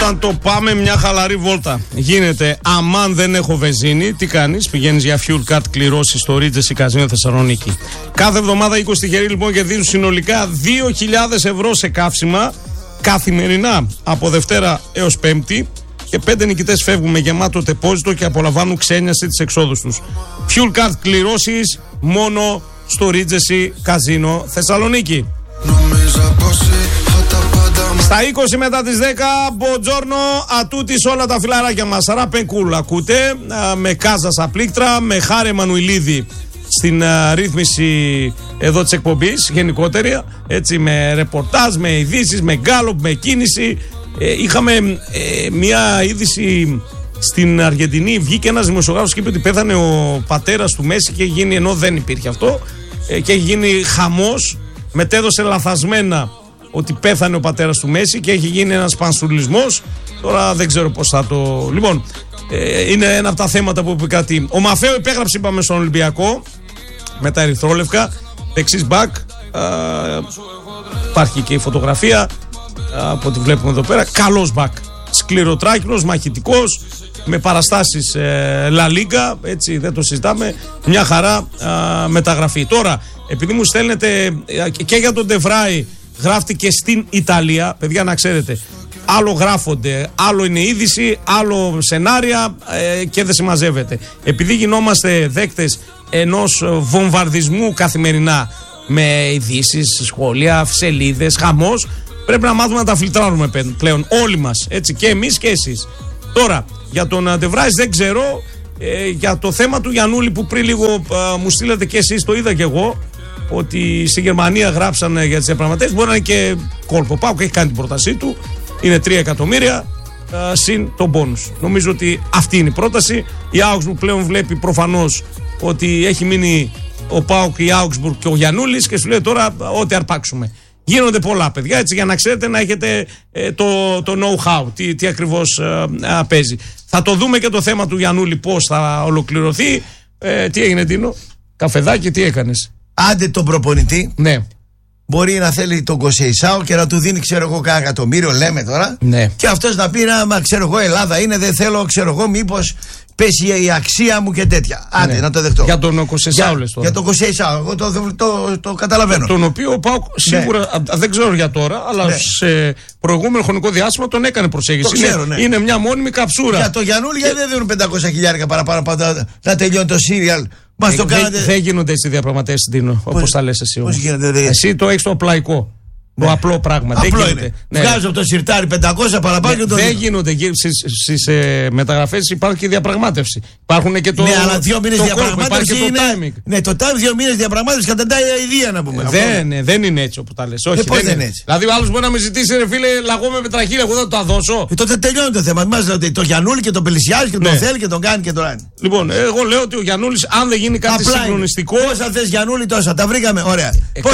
Όταν το πάμε μια χαλαρή βόλτα γίνεται, αμάν δεν έχω βενζίνη, τι κάνεις? Πηγαίνεις για fuel card κληρώσεις στο Regency Casino Θεσσαλονίκη. Κάθε εβδομάδα 20 τυχεροί λοιπόν κερδίζουν συνολικά 2.000 ευρώ σε καύσιμα καθημερινά από Δευτέρα έως Πέμπτη. Και 5 νικητές φεύγουν με γεμάτο τεπόζιτο και απολαμβάνουν ξένιαση τις εξόδους τους. Fuel card κληρώσεις μόνο στο Regency Casino Θεσσαλονίκη. Στα 20 μετά τις 10, μποτζόρνο, ατούτης όλα τα φιλαράκια μας. Ραπενκούλ ακούτε, με Κάζα στα πλήκτρα, με Χάρη Εμμανουηλίδη στην ρύθμιση εδώ της εκπομπής, γενικότερη, έτσι, με ρεπορτάζ, με ειδήσεις, με γκάλοπ, με κίνηση. Είχαμε μια είδηση στην Αργεντινή, βγήκε ένας δημοσιογράφος και είπε ότι πέθανε ο πατέρας του Μέση και έχει γίνει, ενώ δεν υπήρχε αυτό, και έχει γίνει χαμός, μετέδωσε λαθασμένα ότι πέθανε ο πατέρας του Μέση και έχει γίνει ένας πανσουλισμός. Τώρα δεν ξέρω πώς θα το... Λοιπόν, είναι ένα από τα θέματα που είπε κάτι. Ο Μαφέο υπέγραψε, είπαμε, στον Ολυμπιακό με τα ερυθρόλευκα, δεξής μπακ. Υπάρχει και η φωτογραφία από ό,τι βλέπουμε εδώ πέρα. Καλός μπακ, σκληροτράχυλος, μαχητικός, με παραστάσεις La Liga, έτσι, δεν το συζητάμε. Μια χαρά μεταγραφή. Τώρα, επειδή μου στέλνετε και για τον Ντεβράι, γράφτηκε στην Ιταλία, παιδιά, να ξέρετε, άλλο γράφονται, άλλο είναι είδηση, άλλο σενάρια και δεν συμμαζεύεται. Επειδή γινόμαστε δέκτες ενός βομβαρδισμού καθημερινά με ειδήσεις, σχόλια, σελίδες, χαμός, πρέπει να μάθουμε να τα φιλτράρουμε πλέον όλοι μας, έτσι, και εμείς και εσείς. Τώρα, για τον Ντεβράι δεν ξέρω, για το θέμα του Γιαννούλη που πριν λίγο μου στείλατε και εσείς, το είδα και εγώ, ότι στη Γερμανία γράψανε για τις διαπραγματεύσεις. Μπορεί να είναι και κόλπο. ΠΑΟΚ έχει κάνει την πρότασή του. Είναι 3 εκατομμύρια συν τον πόνους. Νομίζω ότι αυτή είναι η πρόταση. Η Augsburg πλέον βλέπει προφανώς ότι έχει μείνει ο ΠΑΟΚ, η Augsburg και ο Γιαννούλης και σου λέει τώρα ό,τι αρπάξουμε. Γίνονται πολλά, παιδιά, έτσι, για να ξέρετε, να έχετε το know-how, τι ακριβώς παίζει. Θα το δούμε και το θέμα του Γιαννούλη πώς θα ολοκληρωθεί. Τι έγινε, Τίνο? Καφεδάκι, τι έκανες? Άντε τον προπονητή. Ναι. Μπορεί να θέλει τον Κοσεϊσάο και να του δίνει, ξέρω εγώ, κάνα εκατομμύριο, λέμε τώρα. Ναι. Και αυτός να πει, μα ξέρω εγώ, Ελλάδα είναι, δεν θέλω, ξέρω εγώ, μήπως πέσει η αξία μου και τέτοια. Άντε, να το δεχτώ. Για τον Κοσεϊσάο λες τώρα. Για τον Κοσεϊσάο, εγώ το καταλαβαίνω. Τον οποίο ο ΠΑΟΚ σίγουρα, δεν ξέρω για τώρα, αλλά σε προηγούμενο χρονικό διάστημα τον έκανε προσέγγιση. Το ξέρω, ναι. Είναι μια μόνιμη καψούρα. Για τον Γιαννούλη, γιατί δεν δίνουν 500 χιλιάρικα παραπάνω να τελειώνει το σύριαλ. Δεν γίνονται έτσι διαπραγματεύσεις, Ντίνο, όπως τα λες εσύ. Πώς γίνεται? Εσύ το έχεις το απλοϊκό. Το απλό πράγμα. Απλό δεν είναι. Ναι. Βγάζω από το σιρτάρι 500 παραπάνω και το δεν γίνονται. Στις μεταγραφές υπάρχει και διαπραγμάτευση. Υπάρχουν και το. Ναι, αλλά 2 μήνες διαπραγμάτευση είναι. Το timing. Ναι, το timing 2 μήνες διαπραγμάτευση καταντάει αηδία, να πούμε. Δεν είναι έτσι όπου τα λες. Όχι, πώς δεν είναι έτσι? Δηλαδή, ο άλλος μπορεί να με ζητήσει, ρε φίλε, λαγό με πετραχίλια, εγώ θα το δώσω. Τότε τελειώνει το θέμα. Μας λέτε το Γιαννούλη και τον πλησιάζει και τον θέλει και τον κάνει και τον κάνει. Λοιπόν, εγώ λέω ότι ο Γιαννούλης, αν δεν γίνει κάτι συγκλονιστικό. Πόσα θες Γιαννούλη, τόσα. Τα βρήκαμε. Ωραία.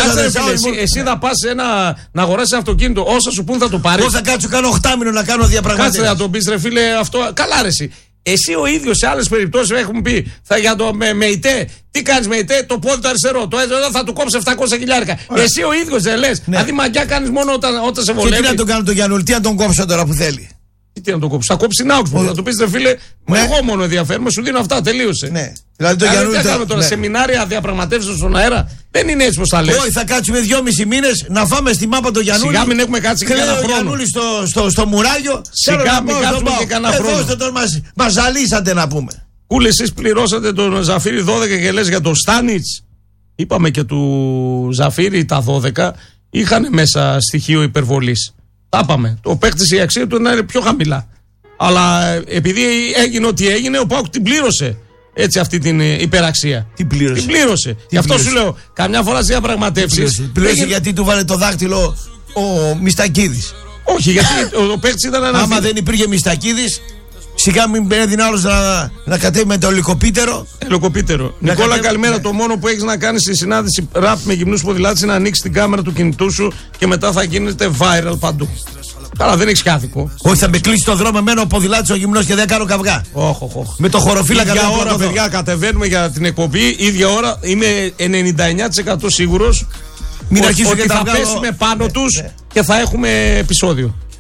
Εσύ θα πας να αγοράσει αυτοκίνητο, όσα σου πούν θα το πάρει. Εγώ θα κάτσω, κάνω 8 μήνων να κάνω διαπραγματεύσεις. Κάτσε να το πεις, ρε φίλε, αυτό. Καλά, ρε εσύ. Εσύ ο ίδιος σε άλλες περιπτώσεις έχουμε πει, για το ΜΕΙΤΕ, τι κάνεις ΜΕΙΤΕ, το πόδι το αριστερό, το εδώ θα του κόψει 700 χιλιάρικα. Εσύ ο ίδιος δεν λες. Ναι. Δηλαδή μαγιά κάνεις μόνο όταν σε βολεύει. Και τι να τον κάνω τον Γιαννούλη, τι να τον κόψω τώρα που θέλει? Τι να τον κόψει, θα κόψει την Augsburg. Θα του πει, ρε φίλε, εγώ μόνο ενδιαφέρομαι, σου δίνω αυτά, τελείωσε. Ναι. Δηλαδή το Γιαννούλη. Τι κάνουμε τώρα, σεμινάρια διαπραγματεύσεων στον αέρα? Δεν είναι έτσι πως τα λες. Όχι, θα κάτσουμε 2,5 μήνες να φάμε στη μάπα το Γιαννούλη. Σιγά μην έχουμε κάτσει και κανένα χρόνο. Γιαννούλη στο μουράγιο. Σιγά μην κάτσουμε και κανένα χρόνο. Μας ζαλίσατε να πούμε. Κούλε, εσείς πληρώσατε τον Ζαφύρι 12 και λες για τον Στάνιτς. Είπαμε και του Ζαφύρι τα 12 είχαν μέσα στοιχείο υπερβολής. Τα είπαμε. Το παίκτης, η αξία του είναι πιο χαμηλά. Αλλά επειδή έγινε ό,τι έγινε, ο ΠΑΟΚ την πλήρωσε. Έτσι, αυτή την υπεραξία. Τι πλήρωσε? Την πλήρωσε. Γι' αυτό σου λέω, καμιά φορά σε διαπραγματεύσεις. Πλήρωσε γιατί του βάλε το δάχτυλο ο Μιστακίδης. Όχι, γιατί ο παίκτης ήταν ένα. Άμα δεν υπήρχε Μιστακίδης, σιγά μην έδινε άλλος να κατέβει με το ελικοπίτερο. Νικόλα, καλημέρα. Ναι. Το μόνο που έχεις να κάνεις στη συνάντηση ραπ με γυμνούς ποδηλάτες είναι να ανοίξεις την κάμερα του κινητού σου και μετά θα γίνετε viral παντού. Καλά, δεν έχεις κάθικο. Όχι, θα με κλείσει το δρόμο εμένα ο ποδηλάτης ο γυμνός και δεν κάνω καυγά. Όχι. Με το χωροφύλακα ίδια ώρα, παιδιά, κατεβαίνουμε για την εκπομπή. Ίδια ώρα είμαι 99% σίγουρος ότι θα πέσουμε πάνω τους και θα έχουμε επεισόδιο.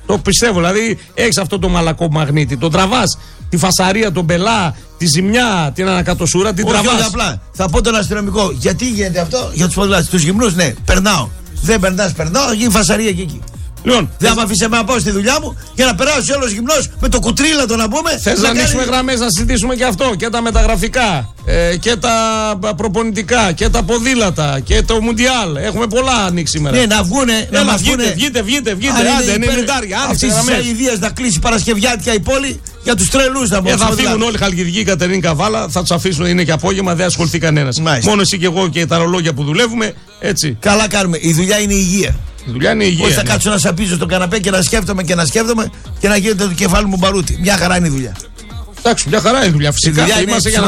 Το πιστεύω. Δηλαδή έχεις αυτό το μαλακό μαγνήτη. Τον τραβάς. Τη φασαρία, τον πελά, τη ζημιά, την ανακατοσούρα, την τραβάς. Όχι, απλά. Θα πω τον αστυνομικό. Γιατί γίνεται αυτό? Για τους ποδηλάτες. Τους γυμνούς, ναι, περνάω. Δεν περνάς, περνάω, γίνει φασαρία και εκεί. Λοιπόν, δεν θα με αφήσει να πάω στη δουλειά μου για να περάσει όλος γυμνός με το κουτρίλατο να πούμε. Θες να ανοίξουμε γραμμές να συζητήσουμε και αυτό? Και τα μεταγραφικά, και τα προπονητικά, και τα ποδήλατα, και το Μουντιάλ. Έχουμε πολλά ανοίξει σήμερα. Ναι, να βγουνε. Να μας βγείτε. Άντε, είναι μητάρια. Αυτή τη αηδία να κλείσει Παρασκευιάτικα η πόλη για τους τρελούς να πούμε. Θα φύγουν όλοι οι Χαλκιδικοί, Κατερίνη Καβάλα, θα τους αφήσουν, είναι και απόγευμα, δεν ασχοληθεί κανένας. Μόνο εσύ και εγώ και τα ρολόγια που δουλεύουμε, έτσι. Καλά κάνουμε. Η δουλειά είναι υγεία. Η δουλειά είναι υγεία. Όχι θα κάτσω να σαπίζω στο καναπέ και να σκέφτομαι και να γίνεται το κεφάλι μου μπαρούτι. Μια χαρά είναι η δουλειά. Εντάξει, μια χαρά είναι η δουλειά. Φυσικά είμαστε για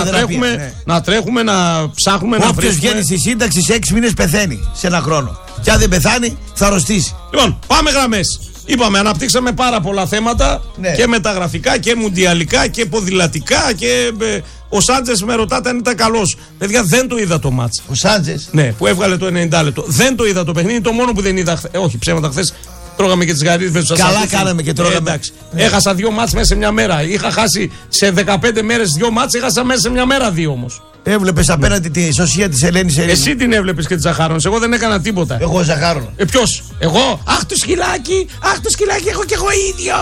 να τρέχουμε, να ψάχνουμε, να βρούμε. Όποιος βγαίνει στη σύνταξη σε 6 μήνες πεθαίνει σε ένα χρόνο. Και αν δεν πεθάνει, θα αρρωστήσει. Λοιπόν, πάμε γραμμές. Είπαμε, αναπτύξαμε πάρα πολλά θέματα, και μεταγραφικά και μουντιαλικά και ποδηλατικά. Και ο Σάντζες με ρωτάτε αν ήταν καλός. Παιδιά, δεν το είδα το μάτς. Ο Σάντζες. Ναι, που έβγαλε το 90 λεπτό. Δεν το είδα το παιχνίδι. Το μόνο που δεν είδα. Όχι, ψέματα, χθες τρώγαμε και τις γαρίδες. Καλά κάναμε και τρώγαμε. Εντάξει. Έχασα 2 μάτς μέσα σε μια μέρα. Είχα χάσει σε 15 μέρες 2 μάτς. Έχασα μέσα σε μια μέρα 2 όμως. Έβλεπες απέναντι τη σωσία της Ελένης Ερήνη. Εσύ την έβλεπες και τη Ζαχάρωνας. Εγώ δεν έκανα τίποτα. Εγώ Ζαχάρωνα. Ποιος? Εγώ? Αχ, το σκυλάκι, έχω κι εγώ ίδιο.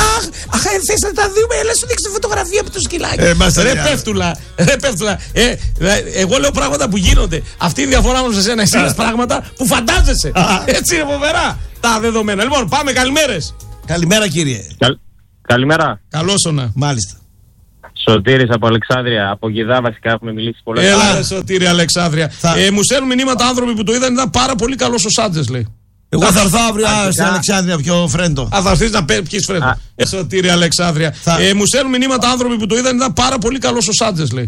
Αχ, θες να τα δούμε, έλα σου δείξω φωτογραφία από το σκυλάκι. Ρε πέφτουλα. Εγώ λέω πράγματα που γίνονται. Αυτή η διαφορά μου σε σένα. Εσύ λες πράγματα που φαντάζεσαι. Έτσι είναι φοβερά τα δεδομένα. Λοιπόν, πάμε, καλημέρες. Καλημέρα, κύριε. Καλημέρα. Καλώς όνα. Μάλιστα. Σωτήρης από Αλεξάνδρεια. Από Γιδά βασικά έχουμε μιλήσει πολλές φορές. Έλα, Σωτήρη, Αλεξάνδρεια. Μου στέλνουν μηνύματα άνθρωποι που το είδαν, ήταν πάρα πολύ καλός ο Σάντζες, λέει. Εγώ θα έρθω αύριο στην Αλεξάνδρεια πιο φρέντο. Θα έρθεις να πιεις φρέντο. Σωτήρη, Αλεξάνδρεια. Μου στέλνουν μηνύματα άνθρωποι που το είδαν, ήταν πάρα πολύ καλός ο Σάντζες, λέει.